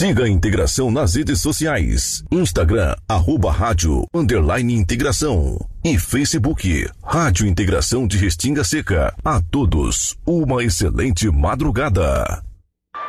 Siga a Integração nas redes sociais. Instagram, @rádio_integração. E Facebook, Rádio Integração de Restinga Seca. A todos, uma excelente madrugada.